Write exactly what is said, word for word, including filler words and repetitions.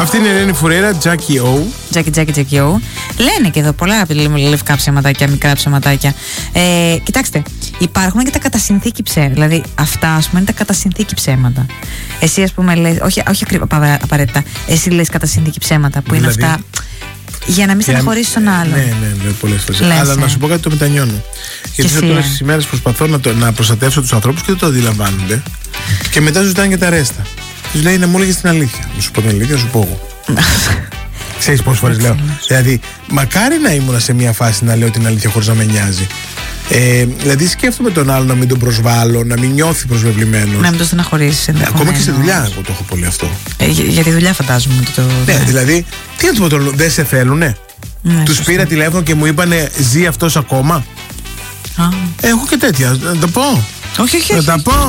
Αυτή είναι η Ελένη Φουρέιρα, Jackie O. Jackie, Jackie, Jackie O. Λένε και εδώ πολλά λευκά ψέματάκια, μικρά ψέματάκια. Ε, κοιτάξτε, υπάρχουν και τα κατασυνθήκη ψέματα. Δηλαδή, αυτά ας πούμε είναι τα κατασυνθήκη ψέματα. Εσύ, ας πούμε, λες, όχι, όχι ακριβά απαραίτητα. Εσύ λες κατασυνθήκη ψέματα που είναι δηλαδή, αυτά. Για να μην στεναχωρήσει τον άλλον. Ναι, ναι, ναι, πολλές φορές. Αλλά ε. να σου πω κάτι, το μετανιώνω. Γιατί σε όλες τις ημέρες προσπαθώ να, το, να προστατεύσω τους ανθρώπους και δεν το αντιλαμβάνονται. Και μετά σου ζητάνε και τα ρέστα. Τους λέει να μου έλεγες την αλήθεια. Να σου πω την αλήθεια, να σου πω εγώ. Ξέρεις πόσες φορές λέω. Δηλαδή, μακάρι να ήμουν σε μια φάση να λέω την αλήθεια χωρίς να με νοιάζει. Ε, δηλαδή, σκέφτομαι τον άλλο να μην τον προσβάλλω, να μην νιώθει προσβεβλημένος. Να μην τον στεναχωρήσει. Ναι, ακόμα και στη δουλειά, εγώ το έχω πολύ αυτό. Ε, για, για τη δουλειά, φαντάζομαι. Το... Ναι, δηλαδή, τι να του πω, το, δεν σε θέλουνε. Ναι, τους πήρα τηλέφωνο και μου είπανε, ζει αυτός ακόμα. Α. Έχω και τέτοια. Να τα πω. Όχι, όχι, όχι. Να τα πω.